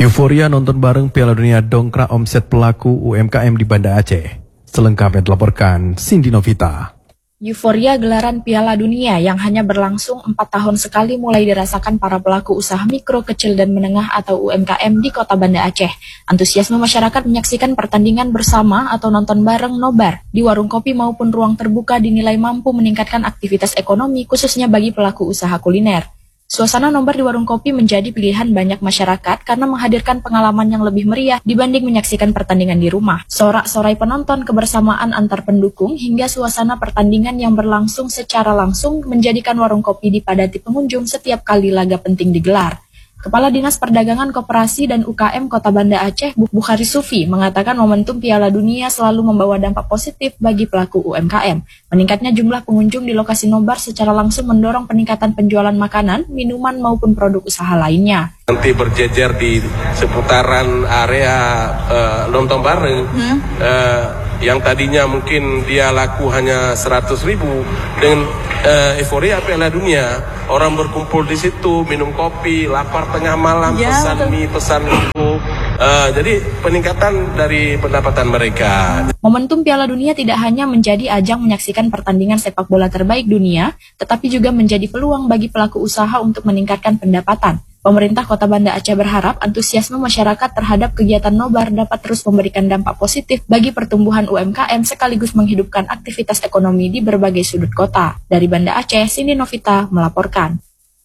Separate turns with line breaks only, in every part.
Euforia nonton bareng Piala Dunia dongkrak omset pelaku UMKM di Banda Aceh. Selengkapnya dilaporkan Cindy Novita.
Euforia gelaran Piala Dunia yang hanya berlangsung 4 tahun sekali mulai dirasakan para pelaku usaha mikro, kecil, dan menengah atau UMKM di kota Banda Aceh. Antusiasme masyarakat menyaksikan pertandingan bersama atau nonton bareng nobar di warung kopi maupun ruang terbuka dinilai mampu meningkatkan aktivitas ekonomi khususnya bagi pelaku usaha kuliner. Suasana nobar di warung kopi menjadi pilihan banyak masyarakat karena menghadirkan pengalaman yang lebih meriah dibanding menyaksikan pertandingan di rumah. Sorak-sorai penonton, kebersamaan antar pendukung, hingga suasana pertandingan yang berlangsung secara langsung menjadikan warung kopi dipadati pengunjung setiap kali laga penting digelar. Kepala Dinas Perdagangan Koperasi dan UKM Kota Banda Aceh, Bukhari Sufi, mengatakan momentum Piala Dunia selalu membawa dampak positif bagi pelaku UMKM. Meningkatnya jumlah pengunjung di lokasi nobar secara langsung mendorong peningkatan penjualan makanan, minuman maupun produk usaha lainnya.
Nanti berjejer di seputaran area nonton bareng, yang tadinya mungkin dia laku hanya 100.000 dengan euforia Piala Dunia, orang berkumpul di situ, minum kopi, lapar tengah malam, pesan mie, pesan buku. Jadi peningkatan dari pendapatan mereka.
Momentum Piala Dunia tidak hanya menjadi ajang menyaksikan pertandingan sepak bola terbaik dunia, tetapi juga menjadi peluang bagi pelaku usaha untuk meningkatkan pendapatan. Pemerintah Kota Banda Aceh berharap antusiasme masyarakat terhadap kegiatan nobar dapat terus memberikan dampak positif bagi pertumbuhan UMKM sekaligus menghidupkan aktivitas ekonomi di berbagai sudut kota. Dari Banda Aceh, Cindy Novita melaporkan.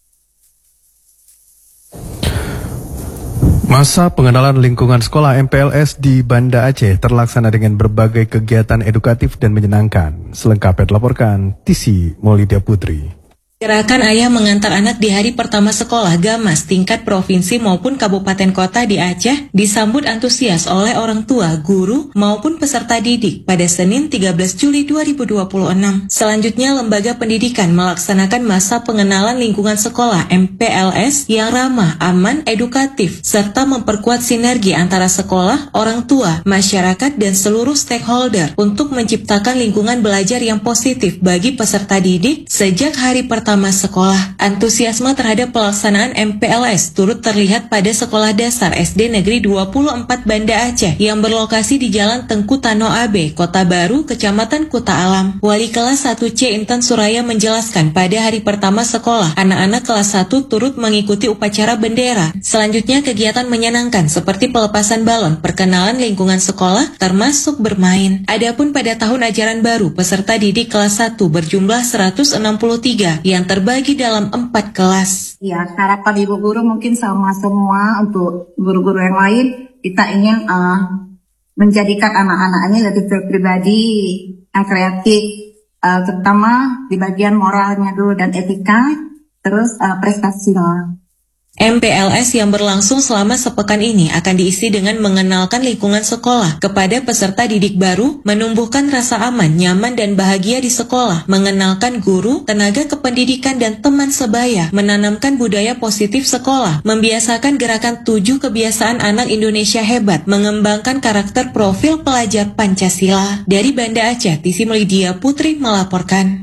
Masa pengenalan lingkungan sekolah MPLS di Banda Aceh terlaksana dengan berbagai kegiatan edukatif dan menyenangkan. Selengkapnya dilaporkan Tisi Maulidia Putri.
Gerakan Ayah Mengantar Anak di hari pertama sekolah Gamas tingkat provinsi maupun kabupaten kota di Aceh disambut antusias oleh orang tua, guru, maupun peserta didik pada Senin 13 Juli 2026. Selanjutnya, Lembaga Pendidikan melaksanakan masa pengenalan lingkungan sekolah MPLS yang ramah, aman, edukatif, serta memperkuat sinergi antara sekolah, orang tua, masyarakat, dan seluruh stakeholder untuk menciptakan lingkungan belajar yang positif bagi peserta didik sejak hari pertama sekolah. Antusiasme terhadap pelaksanaan MPLS turut terlihat pada Sekolah Dasar SD Negeri 24 Banda Aceh yang berlokasi di Jalan Tengku Tano Abe, Kota Baru, Kecamatan Kuta Alam. Wali kelas 1C Intan Suraya menjelaskan pada hari pertama sekolah, anak-anak kelas 1 turut mengikuti upacara bendera. Selanjutnya kegiatan menyenangkan seperti pelepasan balon, perkenalan lingkungan sekolah, termasuk bermain. Adapun pada tahun ajaran baru, peserta didik kelas 1 berjumlah 163 yang terbagi dalam 4 kelas.
Ya, harapan ibu guru mungkin sama semua untuk guru-guru yang lain, kita ingin menjadikan anak-anaknya lebih pribadi yang kreatif, terutama di bagian moralnya dulu dan etika, terus prestasinya.
MPLS yang berlangsung selama sepekan ini akan diisi dengan mengenalkan lingkungan sekolah kepada peserta didik baru, menumbuhkan rasa aman, nyaman, dan bahagia di sekolah, mengenalkan guru, tenaga kependidikan, dan teman sebaya, menanamkan budaya positif sekolah, membiasakan gerakan 7 kebiasaan anak Indonesia hebat, mengembangkan karakter profil pelajar Pancasila. Dari Banda Aceh, Tisi Maulidia Putri melaporkan.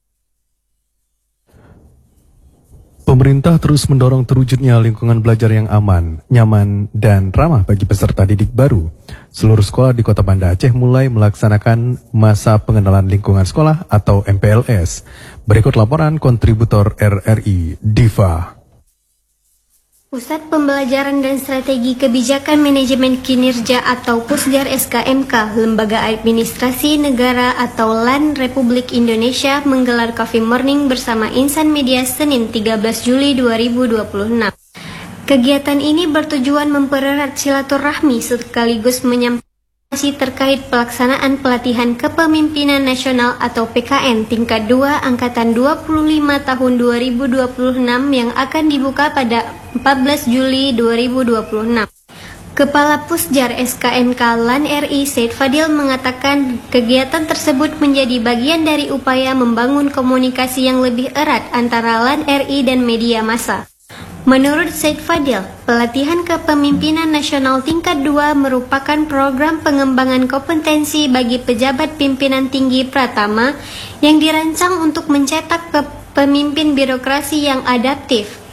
Pemerintah terus mendorong terwujudnya lingkungan belajar yang aman, nyaman, dan ramah bagi peserta didik baru. Seluruh sekolah di Kota Banda Aceh mulai melaksanakan masa pengenalan lingkungan sekolah atau MPLS. Berikut laporan kontributor RRI, Diva.
Pusat Pembelajaran dan Strategi Kebijakan Manajemen Kinerja atau Pusdar SKMK, Lembaga Administrasi Negara atau LAN Republik Indonesia menggelar Coffee Morning bersama Insan Media Senin 13 Juli 2026. Kegiatan ini bertujuan mempererat silaturahmi sekaligus menyampaikan terkait pelaksanaan pelatihan kepemimpinan nasional atau PKN tingkat 2 angkatan 25 tahun 2026 yang akan dibuka pada 14 Juli 2026. Kepala Pusjar SKMK LAN RI Said Fadil mengatakan kegiatan tersebut menjadi bagian dari upaya membangun komunikasi yang lebih erat antara LAN RI dan media massa. Menurut Said Fadil, pelatihan kepemimpinan nasional tingkat 2 merupakan program pengembangan kompetensi bagi pejabat pimpinan tinggi Pratama yang dirancang untuk mencetak pemimpin birokrasi yang adaptif,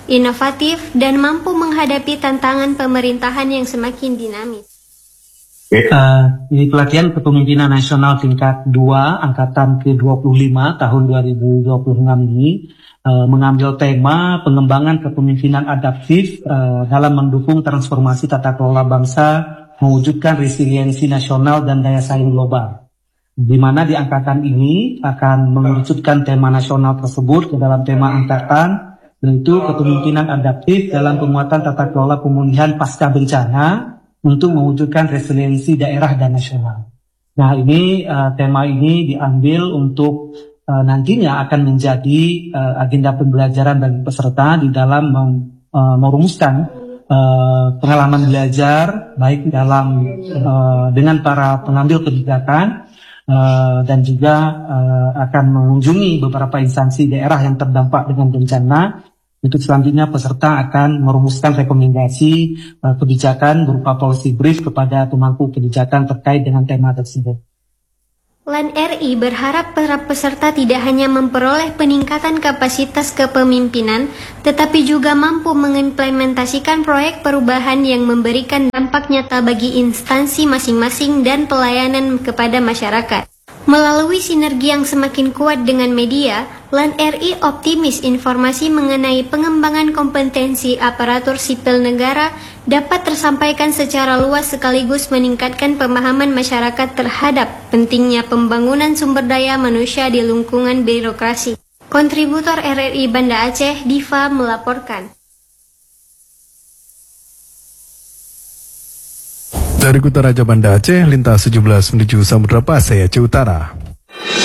inovatif, dan mampu menghadapi tantangan pemerintahan yang semakin dinamis.
Ini pelatihan kepemimpinan nasional tingkat 2 angkatan ke-25 tahun 2026 ini mengambil tema pengembangan kepemimpinan adaptif dalam mendukung transformasi tata kelola bangsa, mewujudkan resiliensi nasional dan daya saing global. Di mana di angkatan ini akan mengerucutkan tema nasional tersebut ke dalam tema angkatan, yaitu kepemimpinan adaptif dalam penguatan tata kelola pemulihan pasca bencana untuk mewujudkan resiliensi daerah dan nasional. Nah, ini tema ini diambil untuk nantinya akan menjadi agenda pembelajaran bagi peserta di dalam merumuskan pengalaman belajar baik dalam dengan para pengambil kebijakan dan juga akan mengunjungi beberapa instansi daerah yang terdampak dengan bencana. Untuk selanjutnya peserta akan merumuskan rekomendasi kebijakan berupa policy brief kepada pemangku kebijakan terkait dengan tema tersebut.
LAN RI berharap para peserta tidak hanya memperoleh peningkatan kapasitas kepemimpinan, tetapi juga mampu mengimplementasikan proyek perubahan yang memberikan dampak nyata bagi instansi masing-masing dan pelayanan kepada masyarakat. Melalui sinergi yang semakin kuat dengan media, LAN RI optimis informasi mengenai pengembangan kompetensi aparatur sipil negara dapat tersampaikan secara luas sekaligus meningkatkan pemahaman masyarakat terhadap pentingnya pembangunan sumber daya manusia di lingkungan birokrasi. Kontributor RRI Banda Aceh, Diva, melaporkan.
Dari Kota Raja Banda Aceh, lintas 17 menuju Samudra Pasai, Aceh Utara.